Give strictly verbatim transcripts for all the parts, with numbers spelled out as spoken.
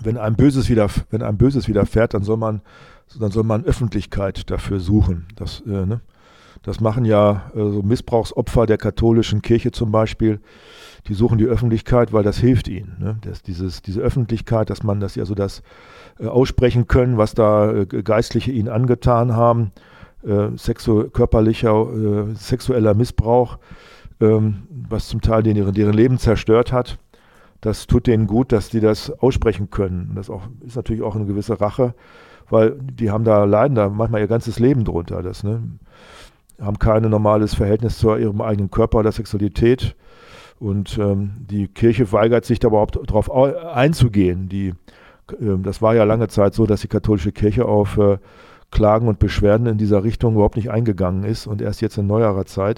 wenn einem Böses wieder, wenn einem Böses widerfährt, dann soll man, dann soll man Öffentlichkeit dafür suchen. Das, äh, ne? Das machen ja äh, so Missbrauchsopfer der katholischen Kirche zum Beispiel. Die suchen die Öffentlichkeit, weil das hilft ihnen. Ne? Das, dieses, diese Öffentlichkeit, dass man das ja so das äh, aussprechen können, was da äh, Geistliche ihnen angetan haben, äh, sexu- körperlicher, äh, sexueller Missbrauch, ähm, was zum Teil deren, deren Leben zerstört hat. Das tut denen gut, dass die das aussprechen können. Das auch, ist natürlich auch eine gewisse Rache, weil die haben da, leiden da manchmal ihr ganzes Leben drunter. Das, ne? Haben kein normales Verhältnis zu ihrem eigenen Körper oder Sexualität. Und ähm, die Kirche weigert sich da überhaupt darauf einzugehen. Die, äh, das war ja lange Zeit so, dass die katholische Kirche auf äh, Klagen und Beschwerden in dieser Richtung überhaupt nicht eingegangen ist. Und erst jetzt in neuerer Zeit,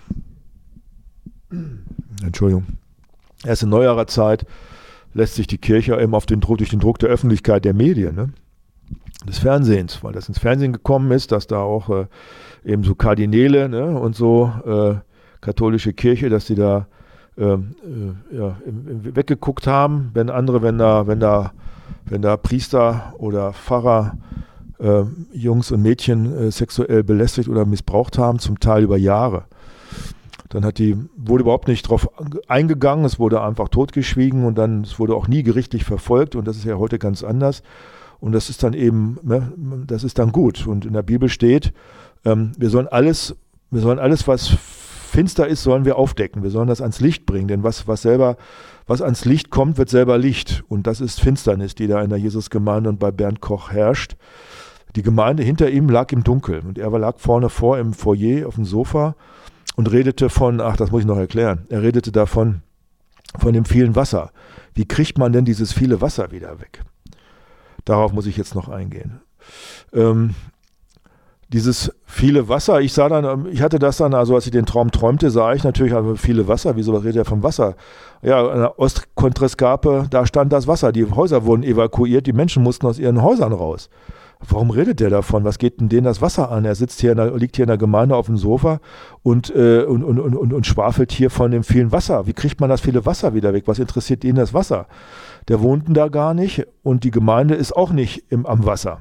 Entschuldigung, erst in neuerer Zeit lässt sich die Kirche eben auf den Druck, durch den Druck der Öffentlichkeit, der Medien, ne? Des Fernsehens, weil das ins Fernsehen gekommen ist, dass da auch äh, eben so Kardinäle, ne, und so äh, katholische Kirche, dass die da ähm, äh, ja, im, im, weggeguckt haben, wenn andere, wenn da, wenn da, wenn da Priester oder Pfarrer äh, Jungs und Mädchen äh, sexuell belästigt oder missbraucht haben, zum Teil über Jahre. Dann hat die, wurde überhaupt nicht drauf eingegangen, es wurde einfach totgeschwiegen und dann, es wurde auch nie gerichtlich verfolgt und das ist ja heute ganz anders. Und das ist dann eben, ne, das ist dann gut. Und in der Bibel steht, ähm, wir sollen alles, wir sollen alles, was finster ist, sollen wir aufdecken. Wir sollen das ans Licht bringen, denn was, was selber, was ans Licht kommt, wird selber Licht. Und das ist Finsternis, die da in der Jesusgemeinde und bei Bernd Koch herrscht. Die Gemeinde hinter ihm lag im Dunkeln und er lag vorne vor im Foyer auf dem Sofa und redete von, ach, das muss ich noch erklären, er redete davon, von dem vielen Wasser. Wie kriegt man denn dieses viele Wasser wieder weg? Darauf muss ich jetzt noch eingehen. Ähm, dieses viele Wasser, ich sah dann, ich hatte das dann, also als ich den Traum träumte, sah ich natürlich also viele Wasser. Wieso redet er vom Wasser? Ja, in der Ostkontreskape, da stand das Wasser. Die Häuser wurden evakuiert, die Menschen mussten aus ihren Häusern raus. Warum redet der davon? Was geht denn denen das Wasser an? Er sitzt hier in der, liegt hier in der Gemeinde auf dem Sofa und, äh, und, und, und, und schwafelt hier von dem vielen Wasser. Wie kriegt man das viele Wasser wieder weg? Was interessiert ihn das Wasser? Der wohnten da gar nicht und die Gemeinde ist auch nicht im, am Wasser.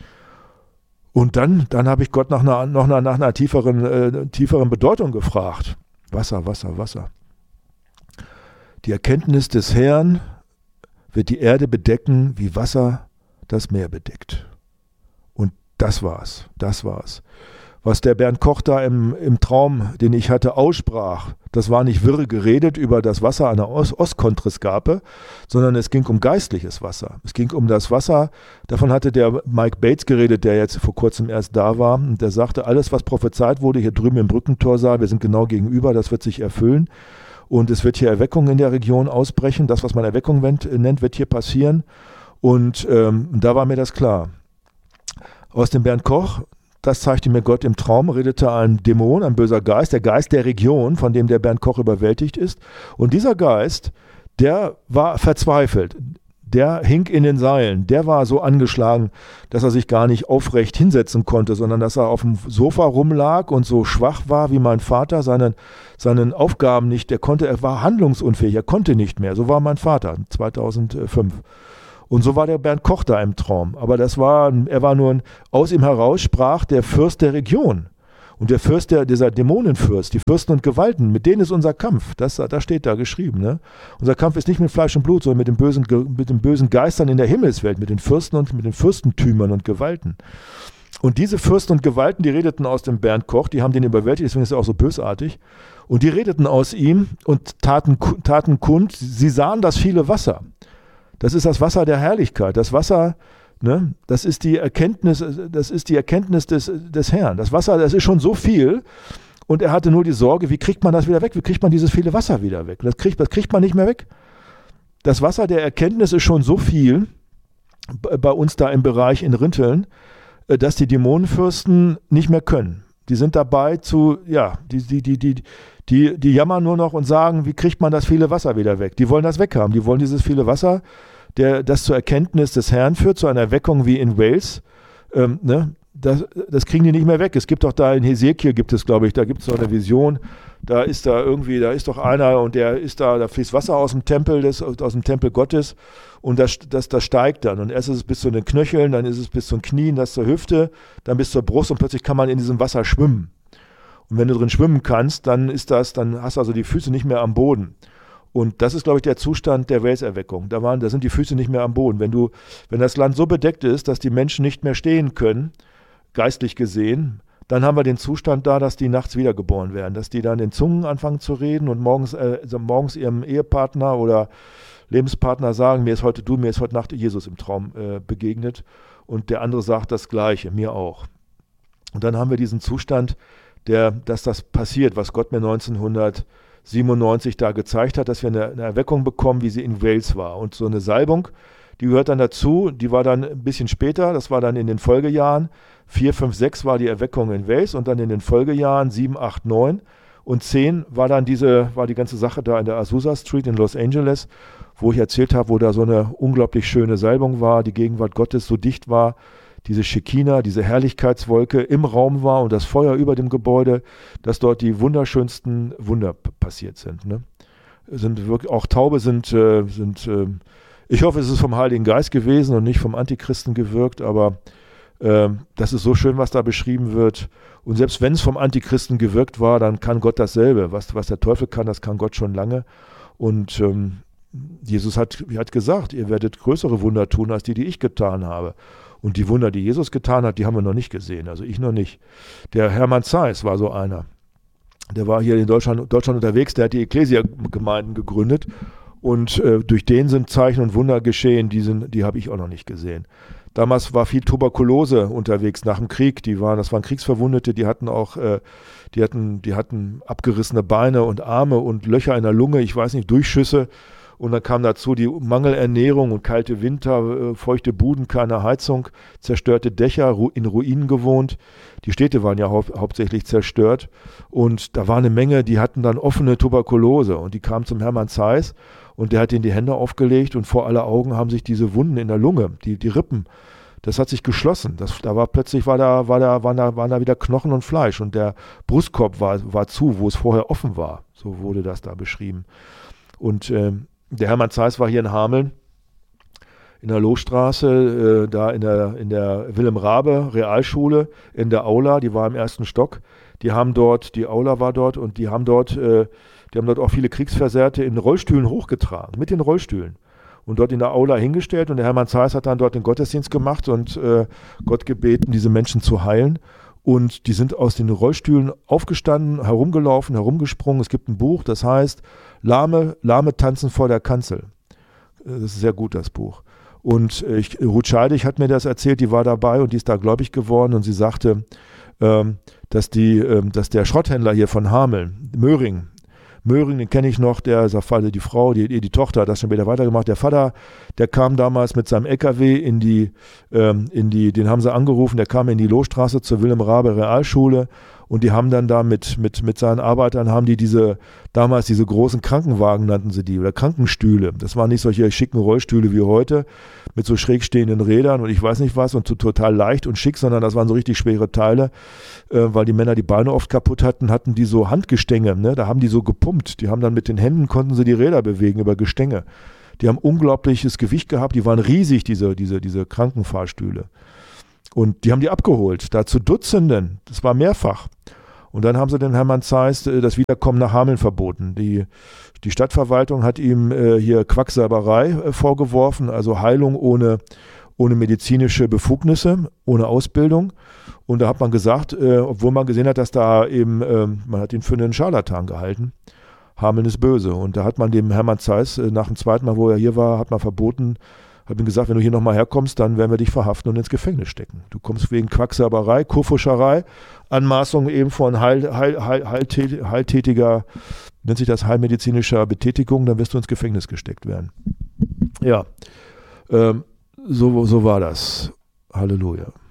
Und dann, dann habe ich Gott nach einer, noch nach einer tieferen, äh, tieferen Bedeutung gefragt. Wasser, Wasser, Wasser. Die Erkenntnis des Herrn wird die Erde bedecken, wie Wasser das Meer bedeckt. Und das war's, das war's. Was der Bernd Koch da im, im Traum, den ich hatte, aussprach, das war nicht wirre geredet über das Wasser an der Ost- Ostkontreskape, sondern es ging um geistliches Wasser. Es ging um das Wasser, davon hatte der Mike Bates geredet, der jetzt vor kurzem erst da war. Und der sagte, alles, was prophezeit wurde, hier drüben im Brückentorsaal, wir sind genau gegenüber, das wird sich erfüllen. Und es wird hier Erweckung in der Region ausbrechen. Das, was man Erweckung nennt, wird hier passieren. Und ähm, da war mir das klar. Aus dem Bernd Koch, das zeigte mir Gott im Traum, redete ein Dämon, ein böser Geist, der Geist der Region, von dem der Bernd Koch überwältigt ist. Und dieser Geist, der war verzweifelt. Der hing in den Seilen. Der war so angeschlagen, dass er sich gar nicht aufrecht hinsetzen konnte, sondern dass er auf dem Sofa rumlag und so schwach war wie mein Vater, seinen, seinen Aufgaben nicht, er konnte, er war handlungsunfähig, er konnte nicht mehr. So war mein Vater zweitausendfünf. Und so war der Bernd Koch da im Traum. Aber das war, er war nur, ein, aus ihm heraus sprach der Fürst der Region. Und der Fürst, der, dieser Dämonenfürst, die Fürsten und Gewalten, mit denen ist unser Kampf. Das, das steht da geschrieben. Ne? Unser Kampf ist nicht mit Fleisch und Blut, sondern mit den, bösen, mit den bösen Geistern in der Himmelswelt, mit den Fürsten und mit den Fürstentümern und Gewalten. Und diese Fürsten und Gewalten, die redeten aus dem Bernd Koch, die haben den überwältigt, deswegen ist er auch so bösartig. Und die redeten aus ihm und taten, taten kund, sie sahen das viele Wasser. Das ist das Wasser der Herrlichkeit. Das Wasser, ne, das ist die Erkenntnis, das ist die Erkenntnis des, des Herrn. Das Wasser, das ist schon so viel. Und er hatte nur die Sorge, wie kriegt man das wieder weg? Wie kriegt man dieses viele Wasser wieder weg? Das kriegt, das kriegt man nicht mehr weg. Das Wasser der Erkenntnis ist schon so viel bei uns da im Bereich in Rinteln, dass die Dämonenfürsten nicht mehr können. Die sind dabei zu, ja, die, die, die, die, die, die jammern nur noch und sagen, wie kriegt man das viele Wasser wieder weg? Die wollen das weghaben. Die wollen dieses viele Wasser, der, das zur Erkenntnis des Herrn führt, zu einer Erweckung wie in Wales. Ähm, ne? das, das kriegen die nicht mehr weg. Es gibt doch da in Hesekiel, gibt es, glaube ich, da gibt es so eine Vision, da ist da irgendwie, da ist doch einer und der ist da, da fließt Wasser aus dem Tempel, des, aus dem Tempel Gottes und das, das, das steigt dann. Und erst ist es bis zu den Knöcheln, dann ist es bis zu den Knien, das zur Hüfte, dann bis zur Brust und plötzlich kann man in diesem Wasser schwimmen. Und wenn du drin schwimmen kannst, dann ist das, dann hast du also die Füße nicht mehr am Boden. Und das ist, glaube ich, der Zustand der Welserweckung. Da waren, da sind die Füße nicht mehr am Boden. Wenn du, wenn das Land so bedeckt ist, dass die Menschen nicht mehr stehen können, geistlich gesehen, dann haben wir den Zustand da, dass die nachts wiedergeboren werden, dass die dann in Zungen anfangen zu reden und morgens, äh, also morgens ihrem Ehepartner oder Lebenspartner sagen, mir ist heute du, mir ist heute Nacht Jesus im Traum äh, begegnet und der andere sagt das Gleiche, mir auch. Und dann haben wir diesen Zustand, der, dass das passiert, was Gott mir neunzehnhundertsiebenundneunzig da gezeigt hat, dass wir eine, eine Erweckung bekommen, wie sie in Wales war. Und so eine Salbung, die gehört dann dazu, die war dann ein bisschen später, das war dann in den Folgejahren, vier, fünf, sechs war die Erweckung in Wales und dann in den Folgejahren sieben, acht, neun und zehn war dann diese, war die ganze Sache da in der Azusa Street in Los Angeles, wo ich erzählt habe, wo da so eine unglaublich schöne Salbung war, die Gegenwart Gottes so dicht war, diese Schekina, diese Herrlichkeitswolke im Raum war und das Feuer über dem Gebäude, dass dort die wunderschönsten Wunder p- passiert sind. Ne? Sind wirklich, auch Taube sind, äh, sind äh, ich hoffe, es ist vom Heiligen Geist gewesen und nicht vom Antichristen gewirkt, aber äh, das ist so schön, was da beschrieben wird. Und selbst wenn es vom Antichristen gewirkt war, dann kann Gott dasselbe. Was, was der Teufel kann, das kann Gott schon lange. Und ähm, Jesus hat, hat gesagt, ihr werdet größere Wunder tun, als die, die ich getan habe. Und die Wunder, die Jesus getan hat, die haben wir noch nicht gesehen, also ich noch nicht. Der Hermann Zeiss war so einer. Der war hier in Deutschland, Deutschland unterwegs, der hat die Ekklesia-Gemeinden gegründet und äh, durch den sind Zeichen und Wunder geschehen, die, sind, die habe ich auch noch nicht gesehen. Damals war viel Tuberkulose unterwegs nach dem Krieg, die waren, das waren Kriegsverwundete, die hatten auch, äh, die hatten, die hatten abgerissene Beine und Arme und Löcher in der Lunge, ich weiß nicht, Durchschüsse. Und dann kam dazu die Mangelernährung und kalte Winter, äh, feuchte Buden, keine Heizung, zerstörte Dächer, ru- in Ruinen gewohnt. Die Städte waren ja hau- hauptsächlich zerstört. Und da war eine Menge, die hatten dann offene Tuberkulose. Und die kamen zum Hermann Zeiss und der hat ihnen die Hände aufgelegt und vor aller Augen haben sich diese Wunden in der Lunge, die, die Rippen, das hat sich geschlossen. Das, da war plötzlich war da, war da, waren, da, waren da wieder Knochen und Fleisch und der Brustkorb war, war zu, wo es vorher offen war. So wurde das da beschrieben. Und ähm, der Hermann Zeiss war hier in Hameln, in der Lohstraße, äh, da in der, in der Wilhelm-Raabe Realschule, in der Aula, die war im ersten Stock. Die haben dort, die Aula war dort und die haben dort, äh, die haben dort auch viele Kriegsversehrte in Rollstühlen hochgetragen, mit den Rollstühlen. Und dort in der Aula hingestellt und der Hermann Zeiss hat dann dort den Gottesdienst gemacht und äh, Gott gebeten, diese Menschen zu heilen. Und die sind aus den Rollstühlen aufgestanden, herumgelaufen, herumgesprungen. Es gibt ein Buch, das heißt Lahme, Lahme tanzen vor der Kanzel. Das ist sehr gut, das Buch. Und ich, Ruth Scheidig hat mir das erzählt, die war dabei und die ist da gläubig geworden und sie sagte, ähm, dass, die, ähm, dass der Schrotthändler hier von Hameln, Möhring, Möhring, den kenne ich noch, der, die Frau, die, die Tochter hat das schon wieder weitergemacht. Der Vater, der kam damals mit seinem L K W in die, ähm, in die, den haben sie angerufen, der kam in die Lohstraße zur Wilhelm-Raabe Realschule und die haben dann da mit, mit, mit seinen Arbeitern, haben die diese, damals diese großen Krankenwagen nannten sie die, oder Krankenstühle. Das waren nicht solche schicken Rollstühle wie heute, mit so schräg stehenden Rädern und ich weiß nicht was und so total leicht und schick, sondern das waren so richtig schwere Teile, äh, weil die Männer die Beine oft kaputt hatten, hatten die so Handgestänge, ne? Da haben die so gepumpt, die haben dann mit den Händen, konnten sie die Räder bewegen über Gestänge. Die haben unglaubliches Gewicht gehabt, die waren riesig, diese, diese, diese Krankenfahrstühle. Und die haben die abgeholt, da zu Dutzenden, das war mehrfach. Und dann haben sie den Hermann Zeiss das Wiederkommen nach Hameln verboten. Die, die Stadtverwaltung hat ihm äh, hier Quacksalberei äh, vorgeworfen, also Heilung ohne, ohne medizinische Befugnisse, ohne Ausbildung. Und da hat man gesagt, äh, obwohl man gesehen hat, dass da eben, äh, man hat ihn für einen Scharlatan gehalten, Hameln ist böse. Und da hat man dem Hermann Zeiss äh, nach dem zweiten Mal, wo er hier war, hat man verboten, hat ihm gesagt, wenn du hier nochmal herkommst, dann werden wir dich verhaften und ins Gefängnis stecken. Du kommst wegen Quacksalberei, Kurfuscherei, Anmaßung eben von heil, heil, heil, heiltät, heiltätiger, nennt sich das heilmedizinischer Betätigung, dann wirst du ins Gefängnis gesteckt werden. Ja, ähm, so, so war das. Halleluja.